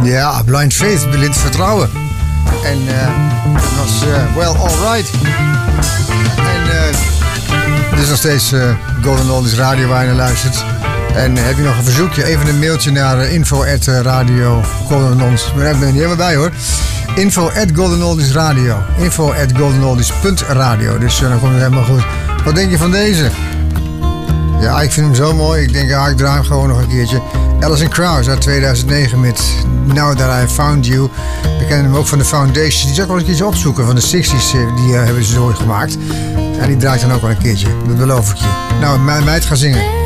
Ja, Blind Faith, blind vertrouwen. En dat was well, alright. En dit is nog steeds Golden Oldies Radio waar je naar luistert. En heb je nog een verzoekje? Even een mailtje naar info@radio Golden Oldies. Maar daar ben je niet helemaal bij hoor. info@goldenoldiesradio. info@goldenoldies.radio. Dus dan komt het helemaal goed. Wat denk je van deze? Ja, ik vind hem zo mooi. Ik denk, ik draai hem gewoon nog een keertje. Alison Krauss uit 2009 met Now That I Found You. We kennen hem ook van de Foundation. Die zou ik wel eens een keertje opzoeken van de 60s. Die hebben ze zo gemaakt. En die draait dan ook wel een keertje. Dat beloof ik je. Nou, meid gaat zingen.